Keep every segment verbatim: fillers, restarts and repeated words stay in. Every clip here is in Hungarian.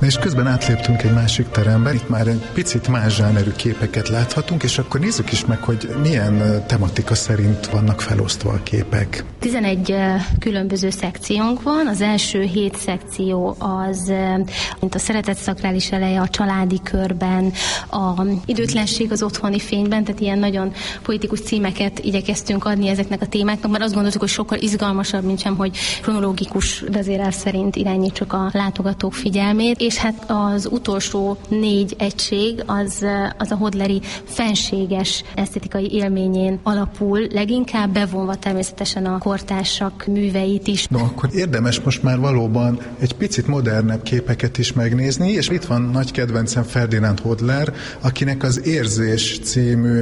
Na és közben átléptünk egy másik terembe, itt már egy picit más zsánerű képeket láthatunk, és akkor nézzük is meg, hogy milyen tematika szerint vannak felosztva a képek. tizenegy különböző szekciónk van. Az első hét szekció az, mint a szeretet szakrális eleje a családi körben, a időtlenség az otthoni fényben, tehát ilyen nagyon poetikus címeket igyekeztünk adni ezeknek a témáknak, mert azt gondoltuk, hogy sokkal izgalmasabb, mint sem, hogy kronológikus vezérel szerint irányítsuk a látogatók figyelmét. És hát az utolsó négy egység az, az a hodleri fenséges esztetikai élményén alapul, leginkább bevonva természetesen a kortársak műveit is. No, akkor érdemes most már valóban egy picit modernebb képeket is megnézni, és itt van nagy kedvencem Ferdinand Hodler, akinek az Érzés című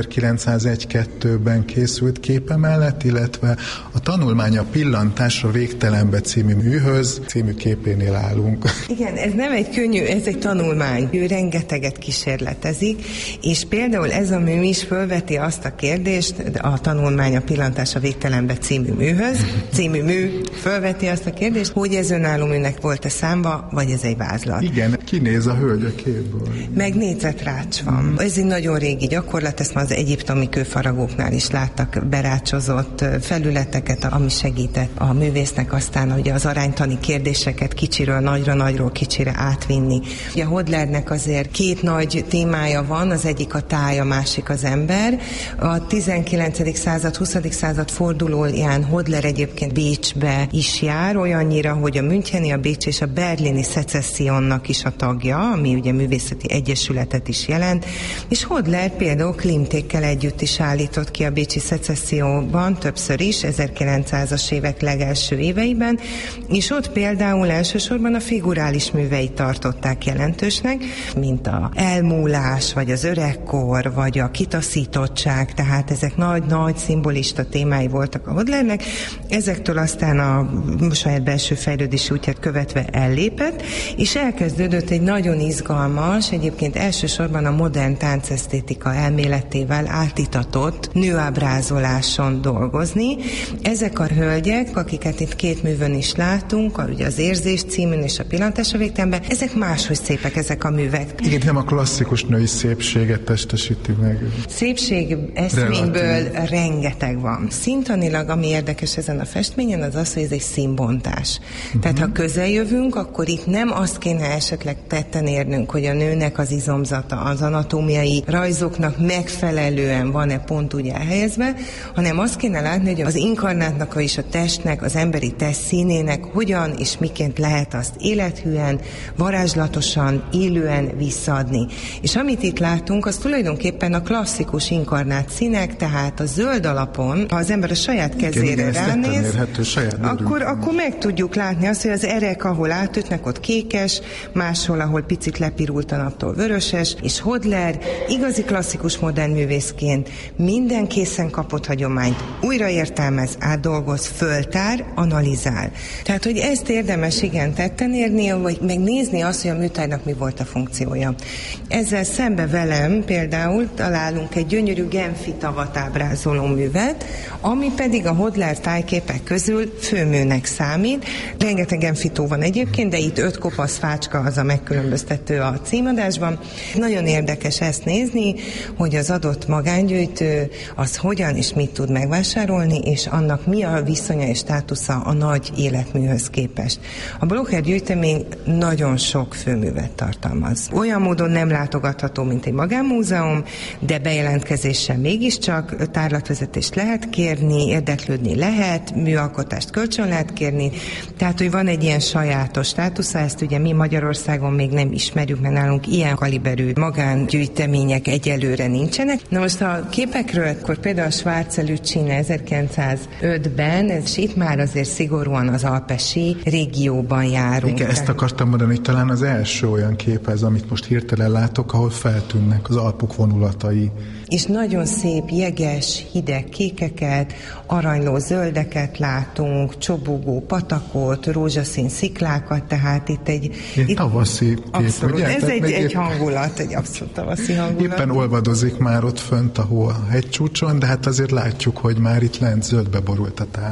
ezerkilencszázegy-kettőben készült képe mellett, illetve a Tanulmány a pillantásra végtelenbe című műhöz című képénél állunk. Igen, ez nem egy könnyű, ez egy tanulmány. Ő rengeteget kísérletezik, és például ez a mű is fölveti azt a kérdést, a Tanulmány a pillantása végtelenbe című műhöz, című mű fölveti azt a kérdést, hogy ez önálló műnek volt-e számba, vagy ez egy vázlat. Igen, kinéz a hölgy a képből. Meg négyzetrács van. Ez egy nagyon régi gyakorlat, ezt már az egyiptomi kőfaragóknál is láttak berácsozott felületeket, ami segített a művésznek aztán ugye az aránytani kérdéseket kicsiről nagyra, nagyról kicsire átvinni. Ugye Hodlernek azért két nagy témája van, az egyik a táj, a másik az ember. A tizenkilencedik század, huszadik század fordulóján Hodler egyébként Bécsbe is jár, olyannyira, hogy a müncheni, a bécsi és a berlini szecessziónnak is a tagja, ami ugye művészeti egyesületet is jelent, és Hodler például Klimtékkel együtt is állított ki a bécsi szecesszióban többször is, ezerkilencszázas évek legelső éveiben, és ott például elsősorban a figurális műveit tartották jelentősnek, mint a elmúlás, vagy az öregkor, vagy a kitaszítottság, tehát ezek nagy-nagy szimbolista témái voltak a Hodlernek. Ezektől aztán a saját belső fejlődési útját követve ellépett, és elkezdődött egy nagyon izgalmas, egyébként elsősorban a modern táncesztétika elméletével átitatott nőábrázoláson dolgozni. Ezek a hölgyek, akiket itt két művön is látunk, ugye az Érzés címűn és a Pillantásra végtelenbe, ezek máshogy szépek, ezek a művek. Igen, nem a klasszikus női szépséget testesíti meg. Szépség eszményből rengeteg van. Szintanilag, ami érdekes ezen a festményen, az az, hogy ez egy színbontás. Uh-huh. Tehát ha közel jövünk, akkor itt nem azt kéne esetleg tetten érnünk, hogy a nőnek az izomzata, az anatómiai rajzoknak megfelelően van-e pont úgy elhelyezve, hanem azt kéne látni, hogy az inkarnátnak és a testnek, az emberi test színének hogyan és miként lehet azt élethűen, varázslatosan, élően visszaadni. És amit itt látunk, az tulajdonképpen a klasszikus inkarnát színek, tehát a zöld alapon, ha az ember a saját kezére igen, ránéz, akkor, akkor meg tudjuk látni azt, hogy az erek, ahol átütnek, ott kékes, máshol, ahol picit lepirult a naptól vöröses, és Hodler igazi klasszikus modern művészként minden készen kapott hagyományt újraértelmez, átdolgoz, föltár, analizál. Tehát, hogy ezt érdemes igen tetten érni, vagy megnézni azt, hogy a műtárnak mi volt a funkciója. Ezzel szembe velem például találunk egy gyönyörű Genfi tavat ábrázoló művet, ami pedig a Hodler tájképek közül főműnek számít. Rengeteg Genfi tó van egyébként, de itt öt kopasz fácska az a megkülönböztető a címadásban. Nagyon érdekes ezt nézni, hogy az adott magángyűjtő az hogyan és mit tud megvásárolni, és annak mi a viszonya és státusza a nagy életműhöz képest. A Blocher gyűjtemény nagyon sok főművet tartalmaz. Olyan módon nem látogatható, mint egy magánmúzeum, de bejelentkezéssel mégiscsak tárlatvezetést lehet kérni, érdeklődni lehet, műalkotást kölcsön lehet kérni, tehát, hogy van egy ilyen sajátos státusza, ezt ugye mi Magyarországon még nem ismerjük, mert nálunk ilyen kaliberű magángyűjtemények egyelőre nincsenek. Na most a képekről, akkor például a Schwarze-Lütschine ezerkilencszázötben, és itt már azért szigorúan az alpesi régióban járunk. Igen, ezt akartam mondani, hogy talán az első olyan kép ez, amit most hirtelen látok, ahol feltűnnek az Alpok vonulatai. És nagyon szép, jeges, hideg kékeket, aranyló zöldeket látunk, csobogó patakot, rózsaszín sziklákat, tehát itt egy... Itt tavaszi kép, abszolút, ugye? Ez egy, egy épp, hangulat, egy abszolút tavaszi hangulat. Éppen olvadozik már ott fönt a hó a hegycsúcson, de hát azért látjuk, hogy már itt lent zöldbe borult a táj.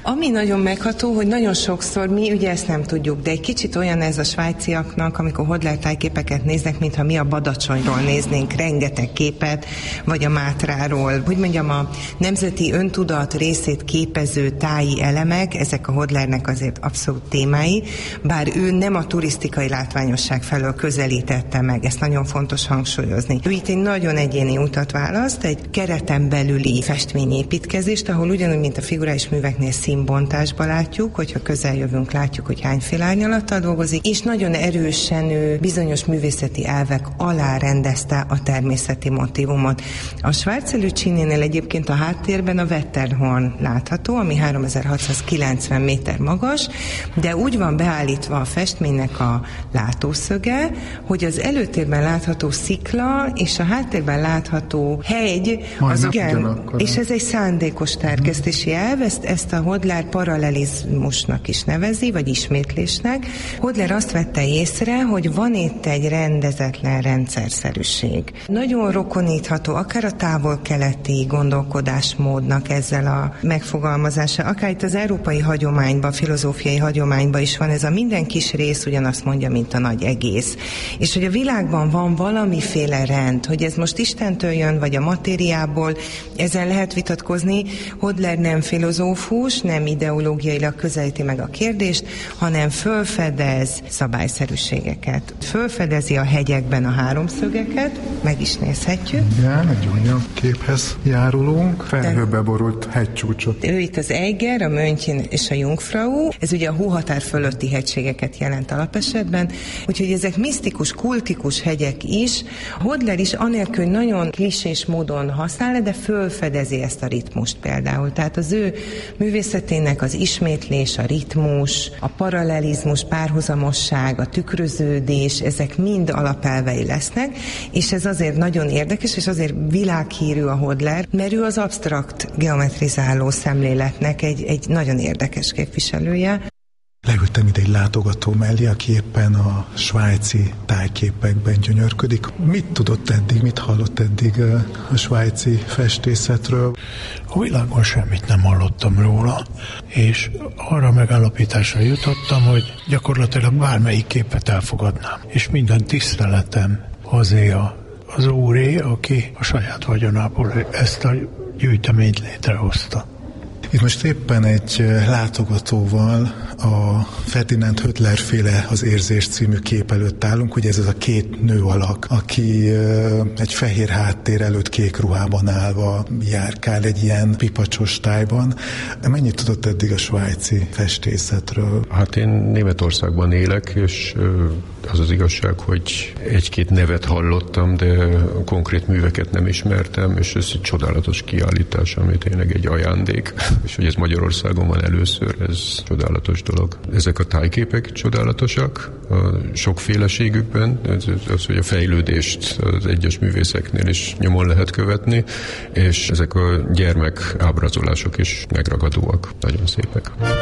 Ami nagyon megható, hogy nagyon sokszor mi ugye ezt nem tudjuk, de egy kicsit olyan ez a svájciaknak, amikor Hodler tájképeket néznek, mintha mi a Badacsonyról néznénk rengeteg képet, vagy a Mátráról. Hogy mondjam, a nemzeti öntudat részét képező táji elemek, ezek a Hodlernek azért abszolút témái, bár ő nem a turisztikai látványosság felől közelítette meg, ezt nagyon fontos hangsúlyozni. Ő itt egy nagyon egyéni utat választ, egy kereten belüli festményépítkezést, ahol ugyanúgy, mint a figurális műveknél színbontásba látjuk, hogyha közel jövünk, látjuk, hogy hány fél árnyalattal dolgozik, és nagyon erősen ő bizonyos művészeti elvek alá rendezte a természeti motívumot. A Schwarzschild-Cininél egyébként a háttérben a Wetterhorn látható, ami háromezer-hatszázkilencven méter magas, de úgy van beállítva a festménynek a látószöge, hogy az előtérben látható szikla és a háttérben látható hegy, az igen, és ez egy szándékos szerkesztési elv, ezt, ezt a Hodler paralelizmusnak is nevezi, vagy ismétlésnek. Hodler azt vette észre, hogy van itt egy rendezetlen rendszerszerűség. Nagyon rokonítható, akár a távol-keleti gondolkodásmódnak ezzel a megfogalmazása, akár itt az európai hagyományban, filozófiai hagyományban is van ez a minden kis rész ugyanazt mondja, mint a nagy egész. És hogy a világban van valamiféle rend, hogy ez most Istentől jön, vagy a matériából, ezen lehet vitatkozni. Hodler nem filozófus, nem ideológiailag közelíti meg a kérdést, hanem fölfedez szabályszerűségeket. Fölfedezi a hegyekben a háromszögeket, meg is nézhetjük. Igen, egy újabb képhez járulunk, felhőbe borult hegycsúcsot. Ő itt az Eiger, a München és a Jungfrau, ez ugye a hóhatár fölötti hegységeket jelent alapesetben, úgyhogy ezek misztikus, kultikus hegyek is. Hodler is anélkül nagyon klisés módon használ, de fölfedezi ezt a ritmust például. Tehát az ő művészetének az ismétlés, a ritmus, a paralelizmus, párhuzamosság, a tükröződés, ezek mind alapelvei lesznek, és ez azért nagyon érdekes, és azért világhírű a Hodler, mert ő az absztrakt geometrizáló szemléletnek egy, egy nagyon érdekes képviselője. Leültem ide egy látogató mellé, aki éppen a svájci tájképekben gyönyörködik. Mit tudott eddig, mit hallott eddig a svájci festészetről? A világon semmit nem hallottam róla, és arra megállapításra jutottam, hogy gyakorlatilag bármelyik képet elfogadnám, és minden tiszteletem azé a, az úré, aki a saját vagyonából ezt a gyűjteményt létrehozta. Itt most éppen egy látogatóval a Ferdinand Hodler féle Az érzés című kép előtt állunk, ugye ez az a két nő alak, aki egy fehér háttér előtt kék ruhában állva járkál egy ilyen pipacsos tájban. Mennyit tudott eddig a svájci festészetről? Hát én Németországban élek, és az az igazság, hogy egy-két nevet hallottam, de konkrét műveket nem ismertem, és ez egy csodálatos kiállítás, ami tényleg egy ajándék, és hogy ez Magyarországon van először, ez csodálatos dolog. Ezek a tájképek csodálatosak, a sokféleségükben, az, az, hogy a fejlődést az egyes művészeknél is nyomon lehet követni, és ezek a gyermek ábrázolások is megragadóak, nagyon szépek.